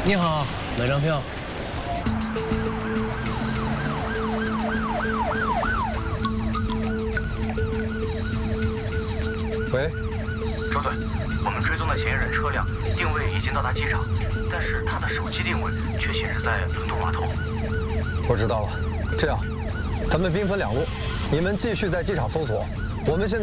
你好，买张票。 喂， 周队，我们追踪的嫌疑人车辆定位已经到达机场，但是他的手机定位却显示在轮渡码头。 我知道了，这样，咱们兵分两路，你们继续在机场搜索，我们现在。